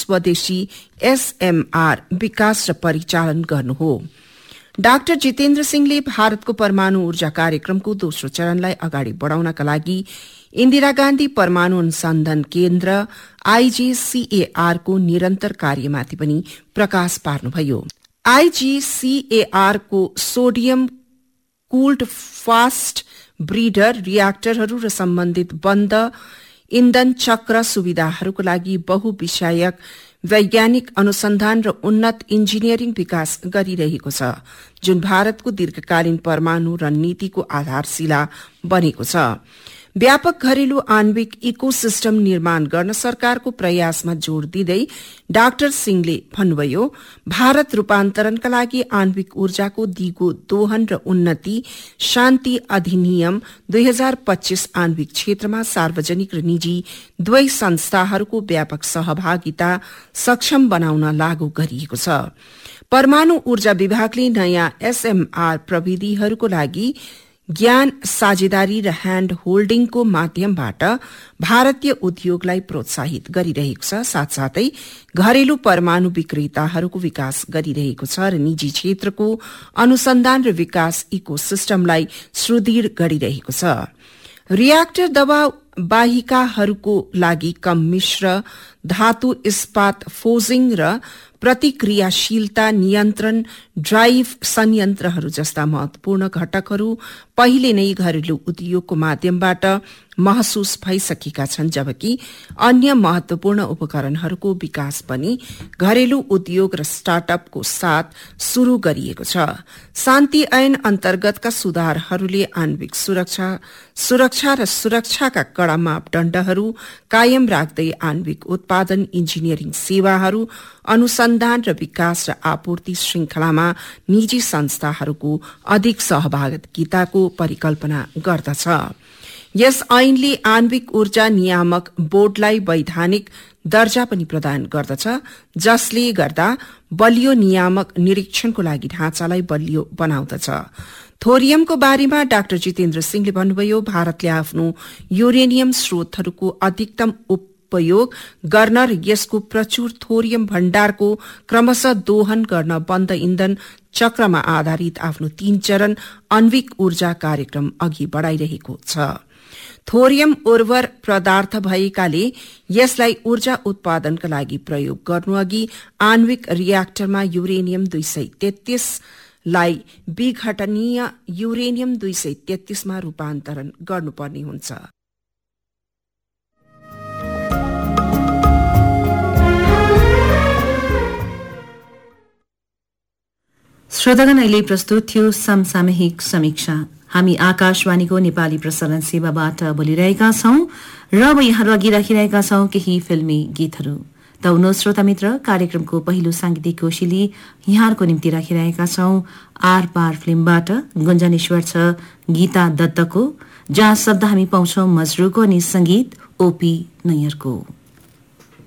स्वदेशी SMR विकास र परिचालन गर्नु हो। डाक्टर जितेन्द्र सिंहले भारतको परमाणु ऊर्जा कार्यक्रमको दोस्रो चरणलाई अगाडि बढ़ाउनका लागि इन्दिरा गान्धी परमाणु अनुसन्धान केन्द्र IGCAR को निरन्तर कार्यमाथि पनि प्रकाश पार्नुभयो। IGCAR को सोडियम कूल्ड फास्ट ब्रिडर रियाक्टरहरू र सम्बन्धित बन्द इन्धन चक्र सुविधाहरूको लागि बहुविषयक वैज्ञानिक अनुसन्धान र उन्नत इन्जिनियरिङ विकास गरिरहेको छ, जुन भारतको दीर्घकालीन परमाणु रणनीतिको आधारशिला बनेको छ। व्यापक घरेलु आणविक इकोसिस्टम निर्माण गर्न सरकारको प्रयासमा जोड़ दिँदै डाक्टर सिंहले भन्नुभयो, भारत रूपान्तरणका लागि आणविक ऊर्जाको दिगो दोहन र उन्नति शान्ति अधिनियम 2025 आणविक क्षेत्रमा सार्वजनिक र निजी दुवै संस्थाहरूको व्यापक सहभागिता सक्षम बनाउन लागू गरिएको छ। परमाणु ऊर्जा विभागले नयाँ SMR प्रविधिहरूको लागि ज्ञान साझेदारी र ह्याण्ड होल्डिङको माध्यमबाट भारतीय उद्योगलाई प्रोत्साहित गरिरहेको छ, साथसाथै घरेलु परमाणु विक्रेताहरूको विकास गरिरहेको छ र निजी क्षेत्रको अनुसन्धान र विकास इकोसिस्टमलाई सुदृढ गरिरहेको छ। रियाक्टर दबाव वाहिकाहरूको लागि कम मिश्र धातु इस्पात फोजिङ र प्रतिक्रियाशीलता नियन्त्रण ड्राइभ संयन्त्रहरू जस्ता महत्वपूर्ण घटकहरू पहिले नै घरेलु उद्योगको माध्यमबाट महसुस भइसकेका छन्, जबकि अन्य महत्वपूर्ण उपकरणहरूको विकास पनि घरेलु उद्योग र स्टार्टअपको साथ शुरू गरिएको छ। शान्ति ऐन अन्तर्गतका सुधारहरूले आणविक सुरक्षा र सुरक्षाका कड़ा मापदण्डहरू कायम राख्दै आणविक उत्पादन, इन्जिनियरिङ सेवाहरू, अनुसन्धान र विकास र आपूर्ति श्रृंखलामा निजी संस्थाहरूको अधिक सहभागिताको परिकल्पना गर्दछ। यस ऐनले आणविक ऊर्जा नियामक बोर्डलाई वैधानिक दर्जा पनि प्रदान गर्दछ, जसले गर्दा बलियो नियामक निरीक्षणको लागि ढाँचालाई बलियो बनाउँदछ। थोरियमको बारेमा डाक्टर जितेन्द्र सिंहले भन्नुभयो, भारतले आफ्नो युरेनियम स्रोतहरूको अधिकतम उपयोग गर्न र यसको प्रचुर थोरियम भण्डारको क्रमशः दोहन गर्न बन्द इन्धन चक्रमा आधारित आफ्नो 3 चरण आणविक ऊर्जा कार्यक्रम अघि बढ़ाइरहेको छ। थोरियम उर्वर पदार्थ भएकाले यसलाई ऊर्जा उत्पादनका लागि प्रयोग गर्नुअघि आणविक रियाक्टरमा युरेनियम 233 लाई विघटनीय युरेनियम 233 मा रूपान्तरण गर्नुपर्ने हुन्छ। श्रोतागण, अहिले प्रस्तुत थियो समसामयिक समीक्षा। हामी आकाशवाणीको नेपाली प्रसारण सेवाबाट बोलिरहेका छौं र अब यहाँहरू अघि राखिरहेका छौं केही फिल्मी गीतहरू। त हुनु श्रोता मित्र, कार्यक्रमको पहिलो सांगीतिक कोशिली यहाँहरूको निम्ति राखिरहेका छौं आर पार फिल्मबाट गुञ्जनेश्वर छ गीता दत्तको, जहाँ शब्द हामी पाउँछौं मजरूको अनि संगीत ओपी नैयरको।